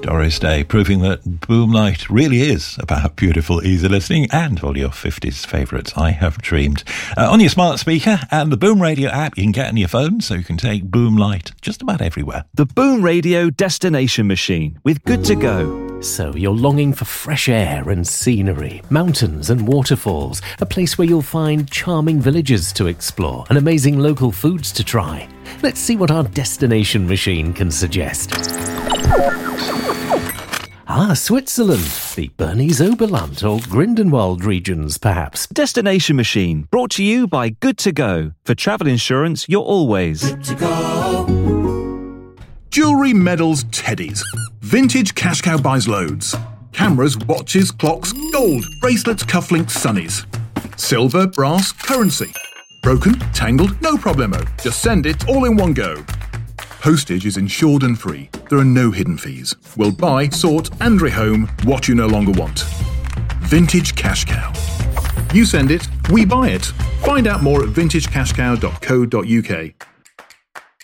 Doris Day, proving that Boomlight really is about beautiful, easy listening and all your 50s favourites. I Have Dreamed. On your smart speaker and the Boom Radio app you can get on your phone, so you can take Boomlight just about everywhere. The Boom Radio Destination Machine with Good to Go. So you're longing for fresh air and scenery, mountains and waterfalls, a place where you'll find charming villages to explore and amazing local foods to try. Let's see what our destination machine can suggest. Switzerland, the Bernese Oberland or Grindelwald regions, perhaps. Destination Machine, brought to you by Good to Go. For travel insurance, you're always good to go. Jewellery, medals, teddies. Vintage Cash Cow buys loads. Cameras, watches, clocks, gold, bracelets, cufflinks, sunnies. Silver, brass, currency. Broken, tangled, no problemo. Just send it all in one go. Postage is insured and free. There are no hidden fees. We'll buy, sort and rehome what you no longer want. Vintage Cash Cow. You send it, we buy it. Find out more at vintagecashcow.co.uk.